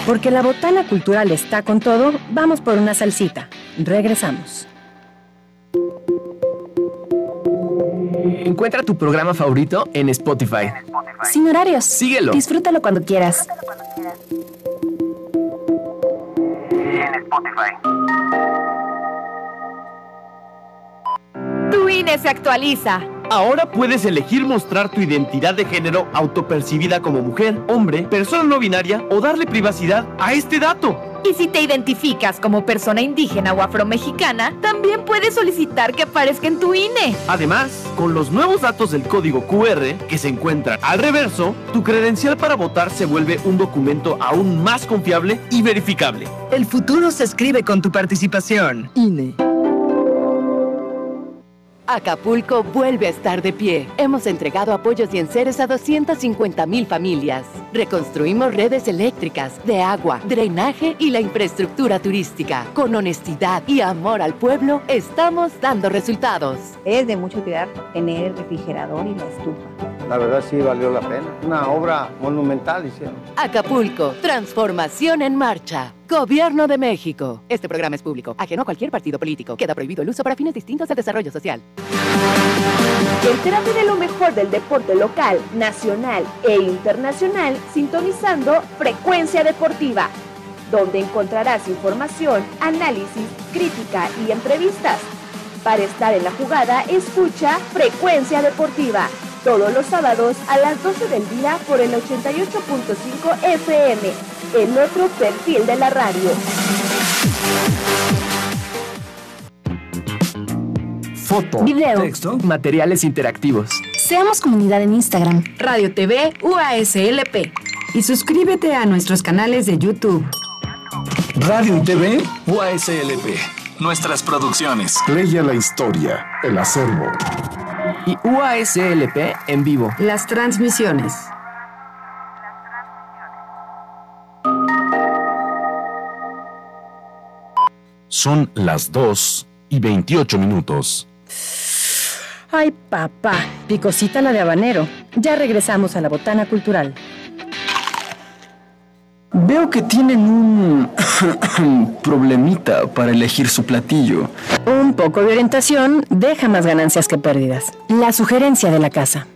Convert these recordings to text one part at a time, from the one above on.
Porque la botana cultural está con todo, vamos por una salsita. Regresamos. Encuentra tu programa favorito en Spotify. Sin horarios. Síguelo. Disfrútalo cuando quieras. En Spotify. Tu INE se actualiza. Ahora puedes elegir mostrar tu identidad de género autopercibida como mujer, hombre, persona no binaria o darle privacidad a este dato. Y si te identificas como persona indígena o afromexicana, también puedes solicitar que aparezca en tu INE. Además, con los nuevos datos del código QR que se encuentran al reverso, tu credencial para votar se vuelve un documento aún más confiable y verificable. El futuro se escribe con tu participación. INE. Acapulco vuelve a estar de pie. Hemos entregado apoyos y enseres a 250,000 familias. Reconstruimos redes eléctricas, de agua, drenaje y la infraestructura turística. Con honestidad y amor al pueblo, estamos dando resultados. Es de mucha utilidad tener el refrigerador y la estufa. La verdad sí valió la pena. Una obra monumental hicieron. Acapulco, transformación en marcha. Gobierno de México. Este programa es público, ajeno a cualquier partido político. Queda prohibido el uso para fines distintos al desarrollo social. Entérate de lo mejor del deporte local, nacional e internacional sintonizando Frecuencia Deportiva, donde encontrarás información, análisis, crítica y entrevistas. Para estar en la jugada, escucha Frecuencia Deportiva. Todos los sábados a las 12 del día por el 88.5 FM, en otro perfil de la radio. Foto, video, texto, materiales interactivos. Seamos comunidad en Instagram. Radio TV UASLP. Y suscríbete a nuestros canales de YouTube. Radio y TV UASLP. Nuestras producciones. Leia la historia, el acervo. Y UASLP en vivo. Las transmisiones. Son las 2:28. Ay, papá, picosita la de habanero. Ya regresamos a la botana cultural. Veo que tienen un problemita para elegir su platillo. Un poco de orientación deja más ganancias que pérdidas. La sugerencia de la casa.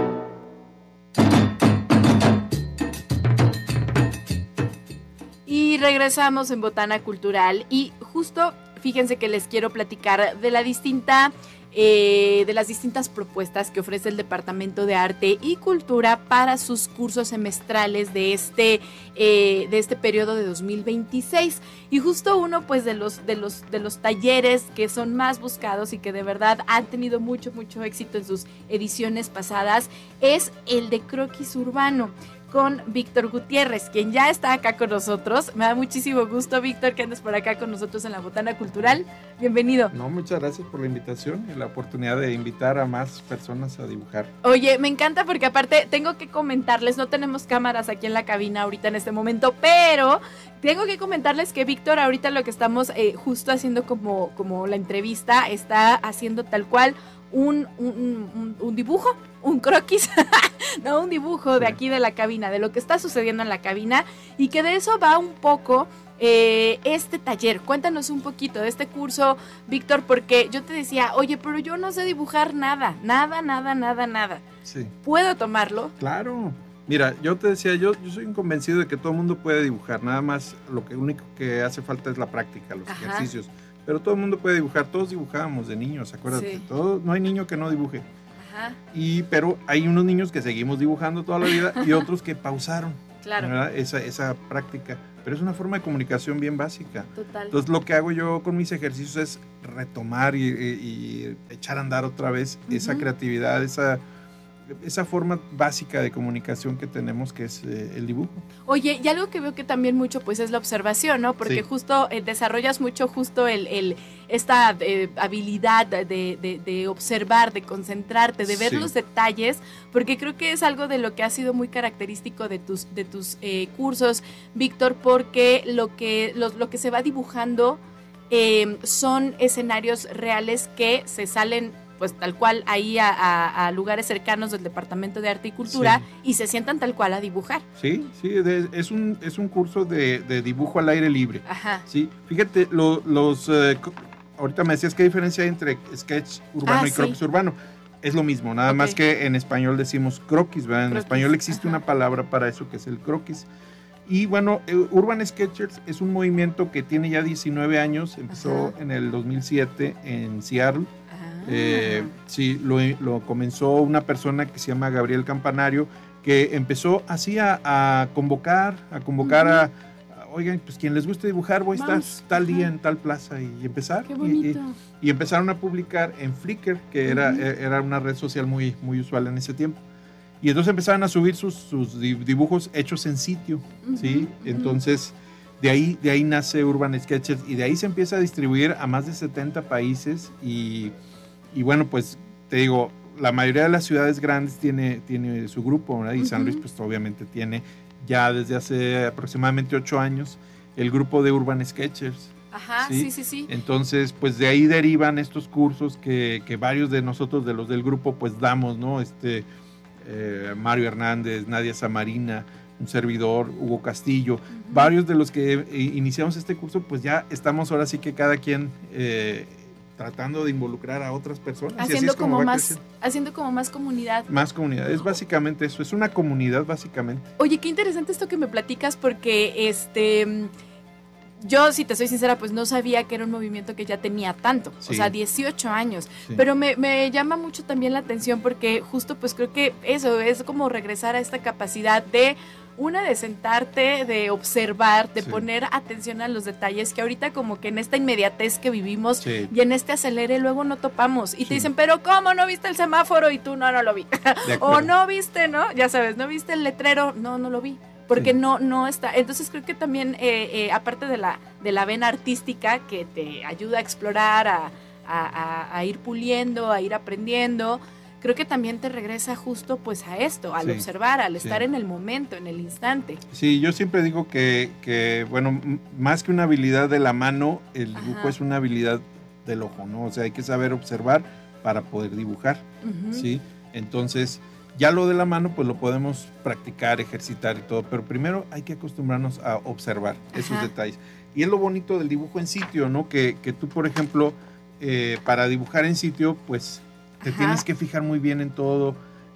Y regresamos en Botana Cultural y justo fíjense que les quiero platicar de las distintas propuestas que ofrece el Departamento de Arte y Cultura para sus cursos semestrales de este periodo de 2026. Y justo uno pues de los talleres que son más buscados y que de verdad han tenido mucho éxito en sus ediciones pasadas es el de croquis urbano, con Víctor Gutiérrez, quien ya está acá con nosotros. Me da muchísimo gusto, Víctor, que andes por acá con nosotros en la Botana Cultural. Bienvenido. No, muchas gracias por la invitación y la oportunidad de invitar a más personas a dibujar. Oye, me encanta porque aparte tengo que comentarles, no tenemos cámaras aquí en la cabina ahorita en este momento, pero tengo que comentarles que Víctor ahorita lo que estamos justo haciendo como la entrevista, está haciendo tal cual un dibujo, un croquis, no, un dibujo de aquí de la cabina, de lo que está sucediendo en la cabina, y que de eso va un poco este taller. Cuéntanos un poquito de este curso, Víctor, porque yo te decía, oye, pero yo no sé dibujar nada. Sí. ¿Puedo tomarlo? Claro. Mira, yo te decía, yo soy un convencido de que todo el mundo puede dibujar, nada más lo único que hace falta es la práctica, los ejercicios. Pero todo el mundo puede dibujar, todos dibujábamos de niños, acuérdate, Sí. no hay niño que no dibuje. Ajá. Pero hay unos niños que seguimos dibujando toda la vida y otros que pausaron, Claro. ¿verdad? Esa práctica. Pero es una forma de comunicación bien básica. Total. Entonces lo que hago yo con mis ejercicios es retomar y echar a andar otra vez esa creatividad, esa forma básica de comunicación que tenemos, que es el dibujo. Oye, y algo que veo que también mucho pues es la observación, ¿no? Porque Sí. justo desarrollas mucho justo esta habilidad de observar, de concentrarte, de ver Sí. los detalles, porque creo que es algo de lo que ha sido muy característico de tus cursos, Víctor, porque lo que se va dibujando son escenarios reales que se salen pues tal cual ahí a lugares cercanos del Departamento de Arte y Cultura y se sientan tal cual a dibujar. Sí, es un curso de dibujo al aire libre. Ajá. Sí, fíjate, ahorita me decías qué diferencia hay entre sketch urbano y croquis urbano. Es lo mismo, nada más que en español decimos croquis, ¿verdad? En español existe una palabra para eso que es el croquis. Y bueno, Urban Sketchers es un movimiento que tiene ya 19 años, empezó en el 2007 en Seattle. Sí, lo comenzó una persona que se llama Gabriel Campanario, que empezó así a convocar oigan, pues quien les guste dibujar, voy a estar tal día en tal plaza y empezar. Qué bonito. Y empezaron a publicar en Flickr, que era una red social muy, muy usual en ese tiempo. Y entonces empezaron a subir sus dibujos hechos en sitio, ¿sí? Entonces, de ahí nace Urban Sketchers y de ahí se empieza a distribuir a más de 70 países y bueno, pues te digo, la mayoría de las ciudades grandes tiene su grupo, ¿verdad? Y San Luis pues obviamente tiene ya desde hace aproximadamente 8 años el grupo de Urban Sketchers. Ajá, sí. Entonces, pues de ahí derivan estos cursos que varios de nosotros, de los del grupo, pues damos, ¿no? Mario Hernández, Nadia Samarina, un servidor, Hugo Castillo, varios de los que iniciamos este curso, pues ya estamos ahora sí que cada quien tratando de involucrar a otras personas. Haciendo como más comunidad. Más comunidad, es básicamente eso, es una comunidad básicamente. Oye, qué interesante esto que me platicas porque yo, si te soy sincera, pues no sabía que era un movimiento que ya tenía tanto, o sea, 18 años, pero me llama mucho también la atención porque justo pues creo que eso es como regresar a esta capacidad de sentarte, de observar, de poner atención a los detalles que ahorita como que en esta inmediatez que vivimos y en este acelere luego no topamos y te dicen, pero ¿cómo no viste el semáforo? Y tú no lo vi. O no viste, ¿no? Ya sabes, ¿no viste el letrero? No lo vi. Porque no está. Entonces creo que también, aparte de la vena artística que te ayuda a explorar, a ir puliendo, a ir aprendiendo, creo que también te regresa justo pues a esto, al observar, al estar en el momento, en el instante. Sí, yo siempre digo que bueno, más que una habilidad de la mano, el dibujo es una habilidad del ojo, ¿no? O sea, hay que saber observar para poder dibujar, ¿sí? Entonces, ya lo de la mano, pues lo podemos practicar, ejercitar y todo, pero primero hay que acostumbrarnos a observar esos detalles. Y es lo bonito del dibujo en sitio, ¿no? Que tú, por ejemplo, para dibujar en sitio, pues te tienes que fijar muy bien en todo.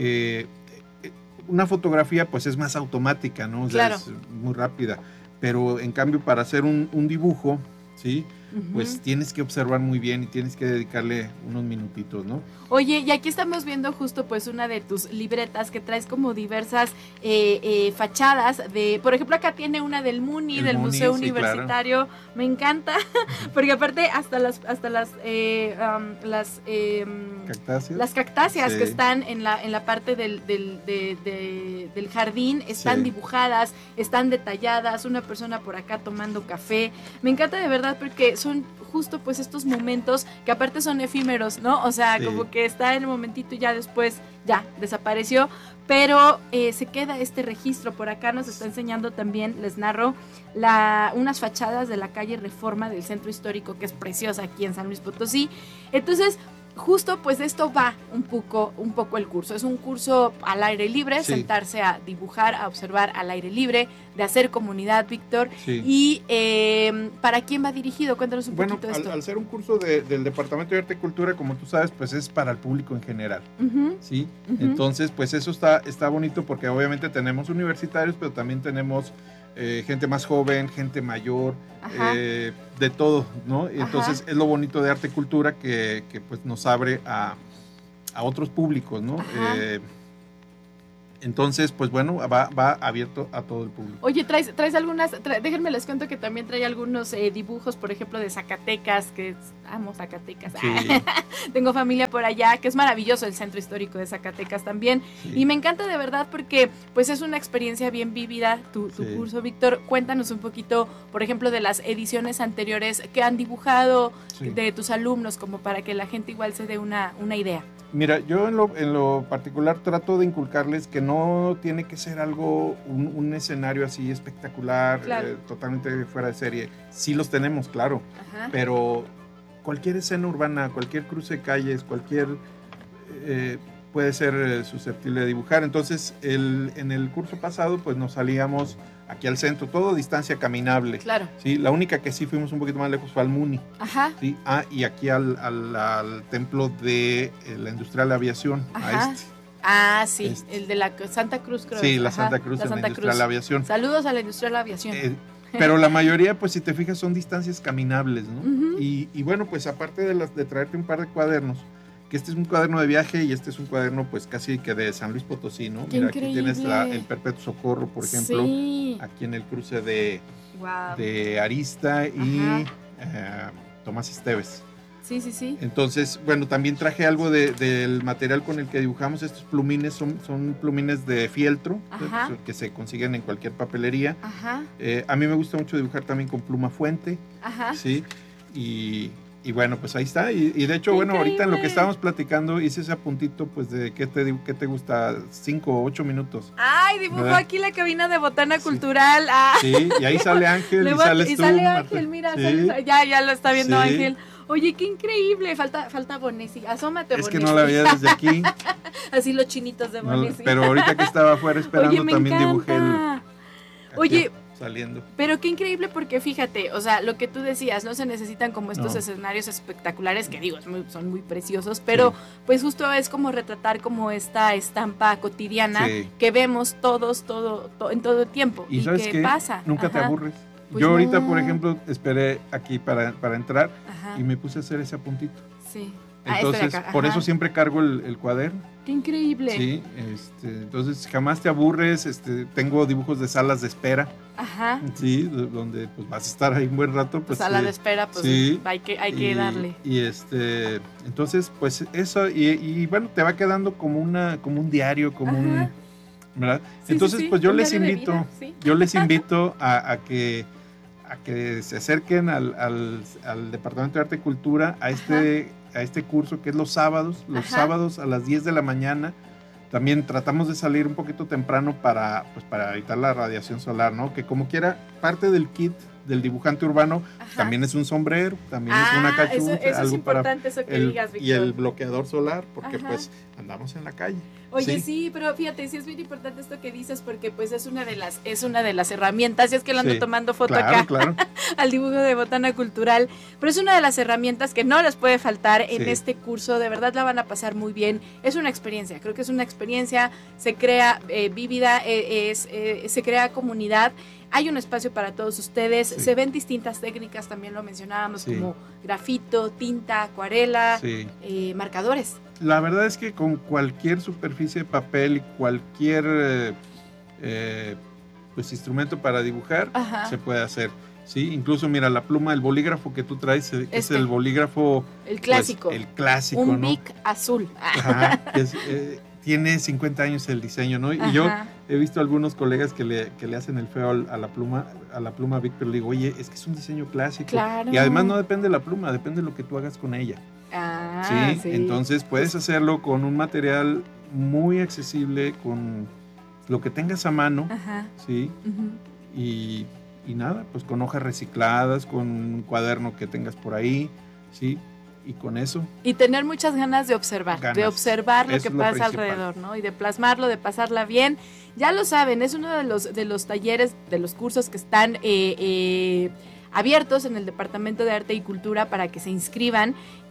Una fotografía, pues es más automática, ¿no? O sea, es muy rápida. Pero en cambio, para hacer un dibujo, ¿sí? Pues tienes que observar muy bien y tienes que dedicarle unos minutitos, ¿no? Oye, y aquí estamos viendo justo pues una de tus libretas que traes como diversas fachadas de, por ejemplo, acá tiene una del MUNI, del Museo Universitario, claro. Me encanta, porque aparte hasta las cactáceas que están en la parte del jardín están dibujadas, están detalladas, una persona por acá tomando café, me encanta de verdad porque son justo pues estos momentos que aparte son efímeros, ¿no? O sea, como que está en el momentito y ya después ya desapareció, pero se queda este registro. Por acá nos está enseñando también, les narro, unas fachadas de la calle Reforma del Centro Histórico, que es preciosa aquí en San Luis Potosí. Entonces, justo pues de esto va un poco el curso. Es un curso al aire libre, sentarse a dibujar, a observar al aire libre, de hacer comunidad, Víctor. Y ¿para quién va dirigido? Cuéntanos un poquito de esto. Al ser un curso del Departamento de Arte y Cultura, como tú sabes, pues es para el público en general. ¿Sí? Entonces, pues eso está bonito porque obviamente tenemos universitarios, pero también tenemos gente más joven, gente mayor, de todo, ¿no? Y entonces es lo bonito de arte y cultura que pues nos abre a otros públicos, ¿no? Entonces, pues bueno, va abierto a todo el público. Oye, traes algunas, déjenme les cuento que también trae algunos dibujos, por ejemplo, de Zacatecas, que amo Zacatecas. Tengo familia por allá, que es maravilloso el centro histórico de Zacatecas también. Y me encanta de verdad porque pues es una experiencia bien vívida tu curso, Víctor. Cuéntanos un poquito, por ejemplo, de las ediciones anteriores que han dibujado de tus alumnos, como para que la gente igual se dé una idea. Mira, yo en lo particular trato de inculcarles que no tiene que ser algo, un escenario así espectacular, totalmente fuera de serie. Sí los tenemos, claro, pero cualquier escena urbana, cualquier cruce de calles, cualquier puede ser susceptible de dibujar. Entonces, en el curso pasado, pues nos salíamos aquí al centro, todo distancia caminable. Claro. Sí, la única que sí fuimos un poquito más lejos fue al Muni. Ajá. Sí, y aquí al templo de la Industrial de Aviación, Ajá. Sí, el de la Santa Cruz, creo. Sí, la Santa Cruz en la Industrial de Aviación. Saludos a la Industrial de Aviación. Pero la mayoría, pues si te fijas, son distancias caminables, ¿no? Uh-huh. Y bueno, pues aparte de traerte un par de cuadernos, que este es un cuaderno de viaje y este es un cuaderno pues casi que de San Luis Potosí, ¿no? ¡Qué Mira, increíble! aquí tienes el Perpetuo Socorro, por ejemplo, sí. Aquí en el cruce de Arista y Tomás Esteves. Sí, sí, sí. Entonces, bueno, también traje algo del material con el que dibujamos. Estos plumines son plumines de fieltro, que se consiguen en cualquier papelería. Ajá. A mí me gusta mucho dibujar también con pluma fuente. Ajá. Sí, y bueno, pues ahí está. Y de hecho, bueno, ahorita en lo que estábamos platicando, hice ese apuntito, pues de qué te gusta, 5 o 8 minutos. Ay, dibujó ¿verdad? aquí la cabina de botana cultural. Ah. Sí, y ahí sale Ángel y sales tú. Y sale Ángel, mira, sí. ya lo está viendo Sí. Ángel. Oye, qué increíble. Falta Bonesi. Asómate, Bonesi. Es que no la veía desde aquí. Así los chinitos de Bonesi. Pero ahorita que estaba afuera esperando, Oye, me también encanta. dibujé Oye, saliendo. pero qué increíble porque fíjate, o sea, lo que tú decías, no se necesitan como estos No. escenarios espectaculares que digo, son muy preciosos, pero pues justo es como retratar como esta estampa cotidiana que vemos todos, en todo el tiempo. ¿Y sabes qué qué? pasa. Nunca te Ajá. aburres. Pues Yo ahorita, no. por ejemplo, esperé aquí para entrar Ajá. y me puse a hacer ese apuntito. Sí. Entonces, acá. por Ajá. eso siempre cargo el cuaderno. Qué increíble. Sí, entonces jamás te aburres. Tengo dibujos de salas de espera. Ajá. Sí, donde pues vas a estar ahí un buen rato. Pues, Sala de espera, pues sí, hay que darle. Y entonces, pues eso, y bueno, te va quedando como un diario, como un, ¿verdad? Sí, entonces, sí, pues yo un les diario de invito, vida, sí. yo les invito a que se acerquen al Departamento de Arte y Cultura a este curso que es los sábados a las 10 de la mañana. También tratamos de salir un poquito temprano para evitar la radiación solar, ¿no? Que como quiera, parte del kit del dibujante urbano también es un sombrero, también es una cachucha, eso algo es importante, eso que digas, Víctor. y el bloqueador solar, porque Ajá. pues andamos en la calle. Oye, sí, pero fíjate, sí es muy importante esto que dices porque pues es una de las herramientas, y es que le ando tomando foto acá al dibujo de botana cultural, pero es una de las herramientas que no les puede faltar en este curso, de verdad la van a pasar muy bien, es una experiencia, creo que es una experiencia, se crea vívida, se crea comunidad. Hay un espacio para todos ustedes, se ven distintas técnicas, también lo mencionábamos, como grafito, tinta, acuarela, marcadores. La verdad es que con cualquier superficie de papel y cualquier pues instrumento para dibujar, se puede hacer. Sí, incluso mira, la pluma, el bolígrafo que tú traes, es el bolígrafo... El clásico. Pues, el clásico, un ¿no? Bic azul. Ajá, tiene 50 años el diseño, ¿no? Y yo he visto algunos colegas que le hacen el feo a la pluma Bic, pero le digo, oye, es que es un diseño clásico. Claro. Y además no depende de la pluma, depende de lo que tú hagas con ella. ¿Sí? Entonces puedes hacerlo con un material muy accesible, con lo que tengas a mano, ¿sí? Y nada, pues con hojas recicladas, con un cuaderno que tengas por ahí, ¿sí? Y con eso. Y tener muchas ganas de observar lo que pasa alrededor, ¿no? Y de plasmarlo, de pasarla bien. Ya lo saben, es uno de los talleres, de los cursos que están abiertos en el Departamento de Arte y Cultura para que se inscriban.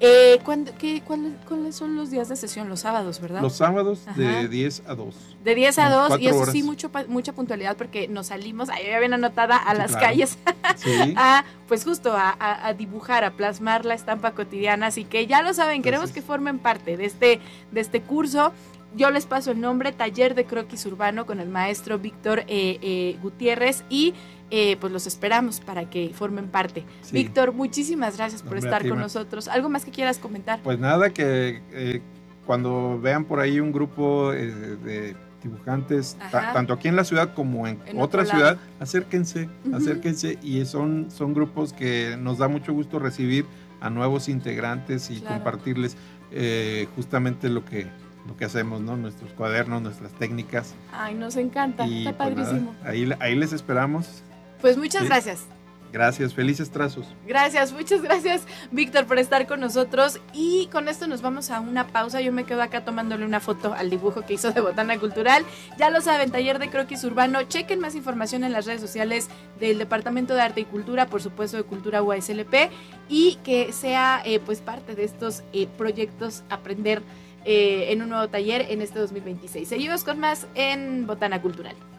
¿Cuáles son los días de sesión? Los sábados, ¿verdad? Los sábados de 10 a 2. De 10 a 2, y eso horas. sí, mucha puntualidad, porque nos salimos, ahí ya bien anotada, a las calles, pues justo a dibujar, a plasmar la estampa cotidiana. Así que ya lo saben, queremos que formen parte de este curso. Yo les paso el nombre, Taller de Croquis Urbano, con el maestro Víctor Gutiérrez, y pues los esperamos para que formen parte. Víctor, muchísimas gracias por estar con nosotros. ¿Algo más que quieras comentar? Pues nada, que cuando vean por ahí un grupo de dibujantes, tanto aquí en la ciudad como en otra ciudad, acérquense, y son grupos que nos da mucho gusto recibir a nuevos integrantes y compartirles justamente lo que hacemos, ¿no? Nuestros cuadernos, nuestras técnicas. Ay, nos encanta, está padrísimo. Nada, ahí les esperamos. Pues muchas gracias. Gracias, felices trazos. Gracias, muchas gracias, Víctor, por estar con nosotros. Y con esto nos vamos a una pausa. Yo me quedo acá tomándole una foto al dibujo que hizo de Botana Cultural. Ya lo saben, taller de croquis urbano. Chequen más información en las redes sociales del Departamento de Arte y Cultura, por supuesto de Cultura UASLP, y que sea pues parte de estos proyectos aprender en un nuevo taller en este 2026. Seguimos con más en Botana Cultural.